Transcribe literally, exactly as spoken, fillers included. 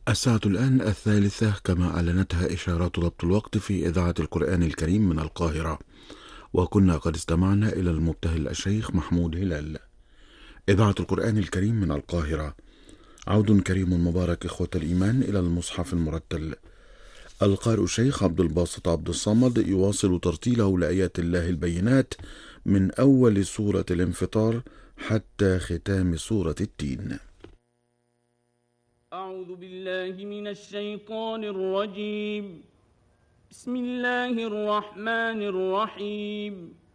الساعة الآن الثالثة كما أعلنتها إشارات ضبط الوقت في إذاعة القرآن الكريم من القاهرة، وكنا قد استمعنا إلى المبتهل الشيخ محمود هلال. إذاعة القرآن الكريم من القاهرة، عود كريم مبارك إخوة الإيمان إلى المصحف المرتل. القارئ الشيخ عبد الباسط عبد الصمد يواصل ترتيله لآيات الله البينات من أول سورة الانفطار حتى ختام سورة التين. أعوذ بالله من الشيطان الرجيم. بسم الله الرحمن الرحيم.